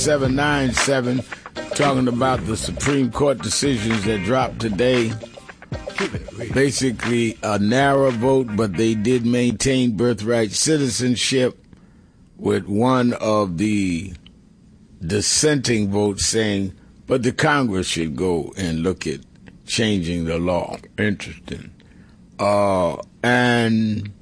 797, talking about the Supreme Court decisions that dropped today. Basically a narrow vote, but they did maintain birthright citizenship, with one of the dissenting votes saying, but the Congress should go and look at changing the law. Interesting. And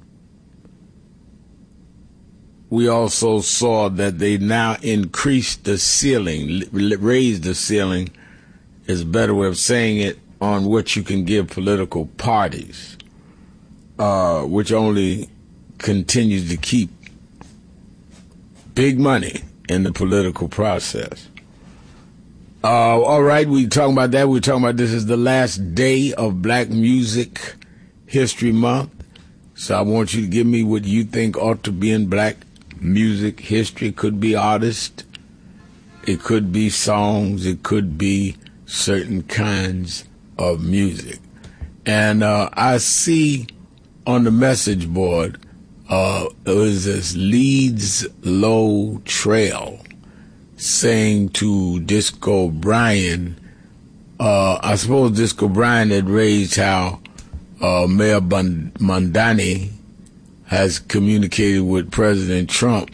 we also saw that they now increased the ceiling, raised the ceiling, is a better way of saying it, on what you can give political parties, which only continues to keep big money in the political process. All right, we talking about that. We're talking about this is the last day of Black Music History Month. So I want you to give me what you think ought to be in Black music history. It could be artists, it could be songs, it could be certain kinds of music. And I see on the message board it was this Leeds Low Trail saying to Disco Brian, I suppose Disco Brian had raised how Mayor Mondani has communicated with President Trump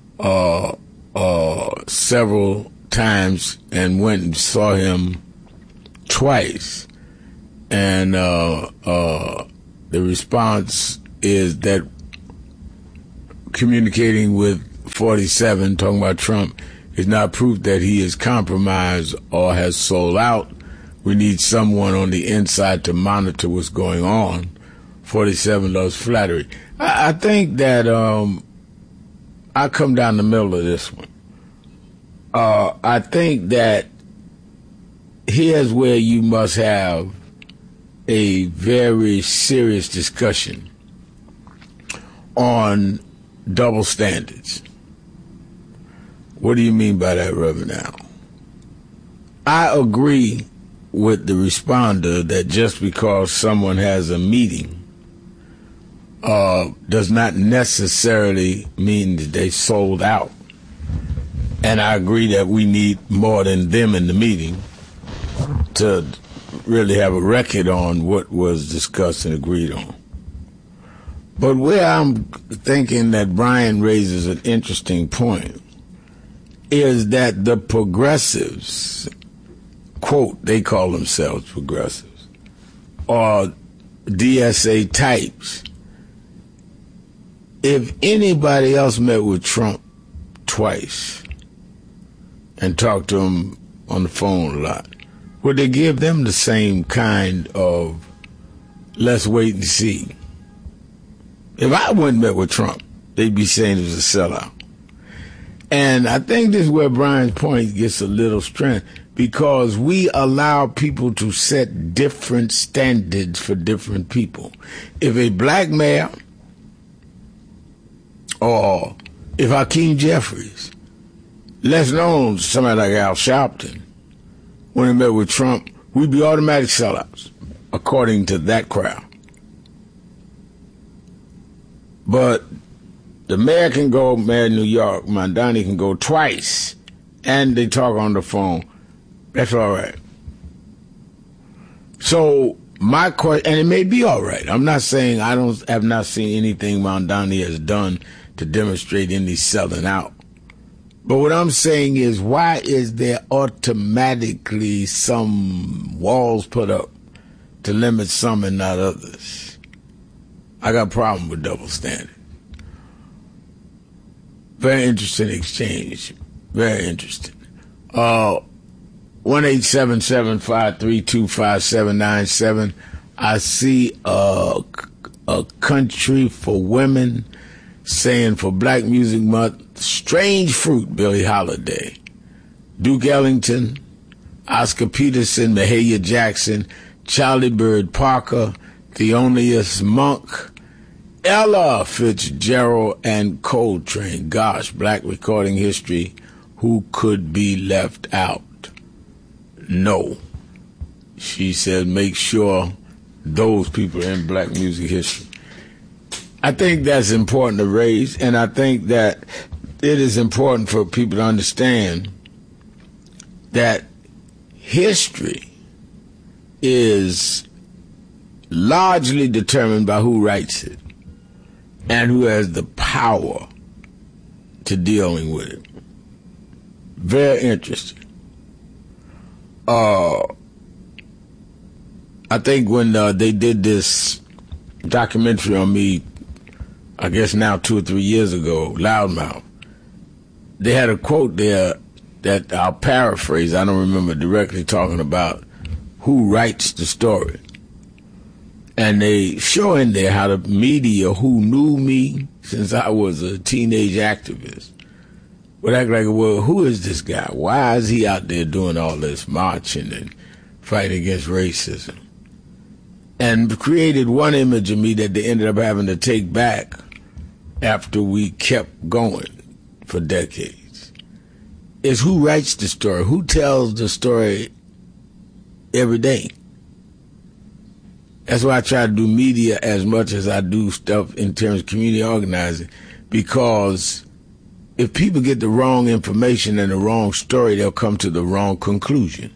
several times and went and saw him twice. And the response is that communicating with 47, talking about Trump, is not proof that he is compromised or has sold out. We need someone on the inside to monitor what's going on. 47 loves flattery. I think that I come down the middle of this one. I think that here's where you must have a very serious discussion on double standards. What do you mean by that, Reverend Al? I agree with the responder that just because someone has a meeting does not necessarily mean that they sold out. And I agree that we need more than them in the meeting to really have a record on what was discussed and agreed on. But where I'm thinking that Brian raises an interesting point is that the progressives, quote, they call themselves progressives, or DSA types, if anybody else met with Trump twice and talked to him on the phone a lot, would they give them the same kind of let's wait and see? If I wouldn't met with Trump, they'd be saying it was a sellout. And I think this is where Brian's point gets a little strength, because we allow people to set different standards for different people. If a black mayor, or if Hakeem Jeffries, less known somebody like Al Sharpton, when he met with Trump, we'd be automatic sellouts, according to that crowd. But the mayor can go, mayor of New York, Mondani can go twice, and they talk on the phone. That's all right. So my question, and it may be all right. I'm not saying have not seen anything Mondani has done to demonstrate any selling out. But what I'm saying is, why is there automatically some walls put up to limit some and not others? I got a problem with double standard. Very interesting exchange. Very interesting. 1-877-532-5797. I see a country for women saying for Black Music Month, Strange Fruit, Billie Holiday, Duke Ellington, Oscar Peterson, Mahalia Jackson, Charlie Bird Parker, Thelonious Monk, Ella Fitzgerald, and Coltrane. Gosh, Black recording history, who could be left out? No. She said make sure those people are in Black music history. I think that's important to raise, and I think that it is important for people to understand that history is largely determined by who writes it and who has the power to dealing with it. Very interesting. I think when they did this documentary on me, I guess now 2 or 3 years ago, Loudmouth, they had a quote there that I'll paraphrase. I don't remember directly talking about who writes the story. And they show in there how the media, who knew me since I was a teenage activist, would act like, well, who is this guy? Why is he out there doing all this marching and fighting against racism? And created one image of me that they ended up having to take back after we kept going for decades. Is who writes the story, who tells the story every day. That's why I try to do media as much as I do stuff in terms of community organizing, because if people get the wrong information and the wrong story, they'll come to the wrong conclusion.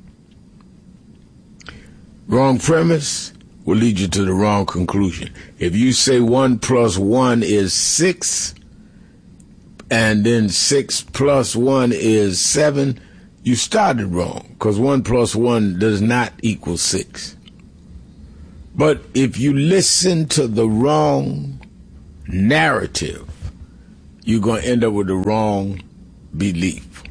Wrong premise will lead you to the wrong conclusion. If you say 1 + 1 is 6, and then 6 + 1 is 7, you started wrong, because 1 + 1 does not equal 6. But if you listen to the wrong narrative, you're going to end up with the wrong belief.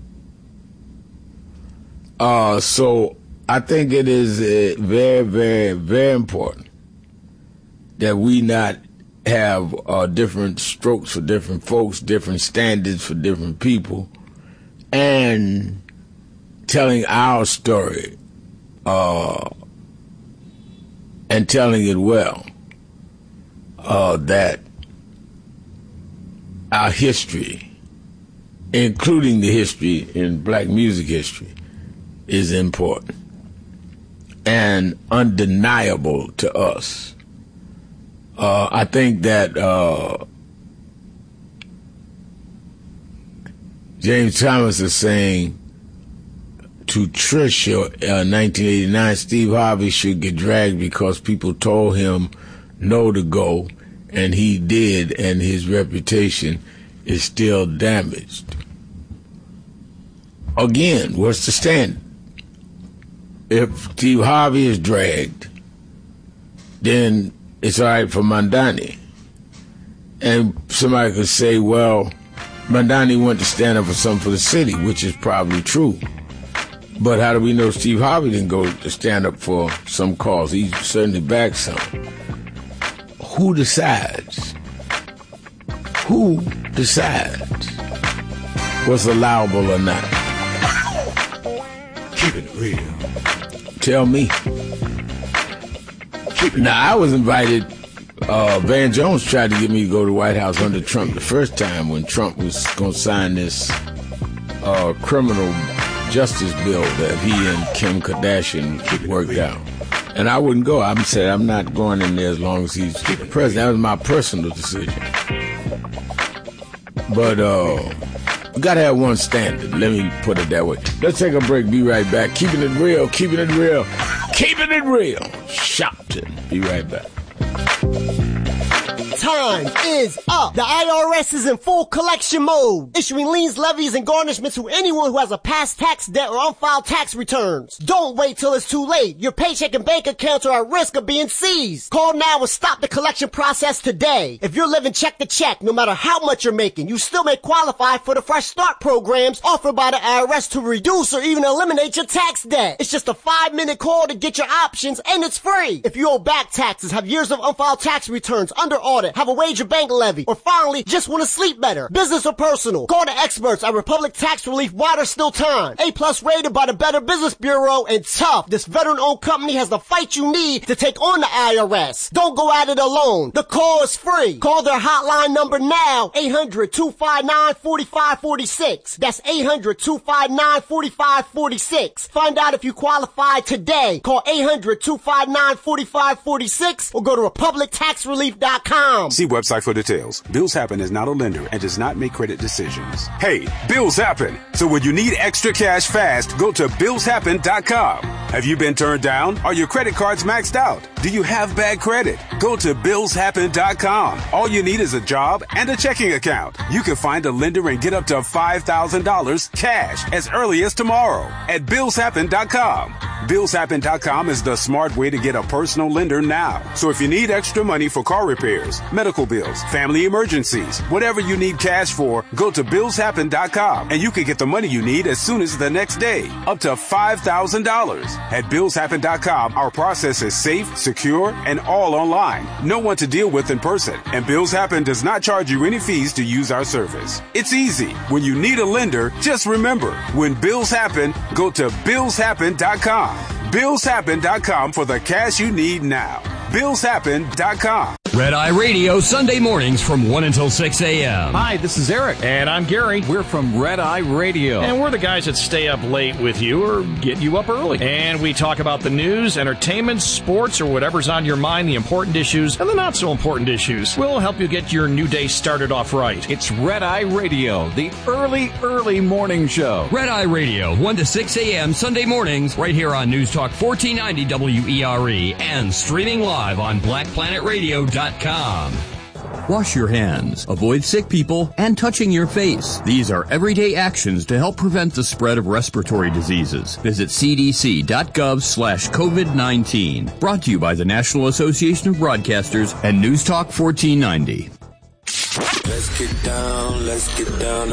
So I think it is very, very, very important that we not have different strokes for different folks, different standards for different people, and telling our story and telling it well, that our history, including the history in black music history, is important and undeniable to us. I think that James Thomas is saying to Trisha, 1989, Steve Harvey should get dragged because people told him no to go, and he did, and his reputation is still damaged. Again, what's the standard? If Steve Harvey is dragged, then it's all right for Mandani. And somebody could say, well, Mandani went to stand up for something for the city, which is probably true. But how do we know Steve Harvey didn't go to stand up for some cause? He certainly backed some. Who decides? Who decides what's allowable or not? Keep it real. Tell me. Now, I was invited. Van Jones tried to get me to go to the White House under Trump the first time when Trump was going to sign this criminal justice bill that he and Kim Kardashian worked out. And I wouldn't go. I said, I'm not going in there as long as he's president. That was my personal decision. But we got to have one standard. Let me put it that way. Let's take a break. Be right back. Keeping it real. Keeping it real. Keeping it real. Shopton. Be right back. Time is up. The IRS is in full collection mode, issuing liens, levies, and garnishments to anyone who has a past tax debt or unfiled tax returns. Don't wait till it's too late. Your paycheck and bank accounts are at risk of being seized. Call now and stop the collection process today. If you're living check to check, no matter how much you're making, you still may qualify for the Fresh Start programs offered by the IRS to reduce or even eliminate your tax debt. It's just a 5-minute call to get your options, and it's free. If you owe back taxes, have years of unfiled tax returns under audit, have a wage or bank levy, or finally just want to sleep better, business or personal, call the experts at Republic Tax Relief while there's still time. A+ rated by the Better Business Bureau, and tough. This veteran-owned company has the fight you need to take on the IRS. Don't go at it alone. The call is free. Call their hotline number now, 800-259-4546. That's 800-259-4546. Find out if you qualify today. Call 800-259-4546 or go to republictaxrelief.com. BillsHappen.com. See website for details. Bills Happen is not a lender and does not make credit decisions. Hey, bills happen. So when you need extra cash fast, go to BillsHappen.com. Have you been turned down? Are your credit cards maxed out? Do you have bad credit? Go to BillsHappen.com. All you need is a job and a checking account. You can find a lender and get up to $5,000 cash as early as tomorrow at BillsHappen.com. BillsHappen.com is the smart way to get a personal lender now. So if you need extra money for car repairs, medical bills, family emergencies, whatever you need cash for, go to BillsHappen.com and you can get the money you need as soon as the next day, up to $5,000. At BillsHappen.com, our process is safe, secure, and all online. No one to deal with in person. And Bills Happen does not charge you any fees to use our service. It's easy. When you need a lender, just remember, when bills happen, go to BillsHappen.com. BillsHappen.com for the cash you need now. BillsHappen.com. Red Eye Radio, Sunday mornings from 1 until 6 a.m. Hi, this is Eric. And I'm Gary. We're from Red Eye Radio. And we're the guys that stay up late with you or get you up early. And we talk about the news, entertainment, sports, or whatever's on your mind, the important issues and the not so important issues. We'll help you get your new day started off right. It's Red Eye Radio, the early morning show. Red Eye Radio, 1 to 6 a.m. Sunday mornings, right here on News Talk 1490 WERE and streaming live on BlackPlanetRadio.com. Wash your hands, avoid sick people, and touching your face. These are everyday actions to help prevent the spread of respiratory diseases. Visit cdc.gov/COVID-19. Brought to you by the National Association of Broadcasters and News Talk 1490. Let's get down